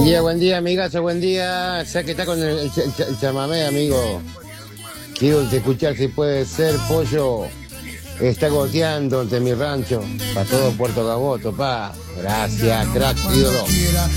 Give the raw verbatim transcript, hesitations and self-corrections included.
día, buen día, amigazo, buen día. Ya que está con el, el, el- el chamamé, amigo. Quiero escuchar si puede ser, pollo. Está goteando ante mi rancho. Para todo Puerto Gaboto, pa. Gracias, crack, ídolo.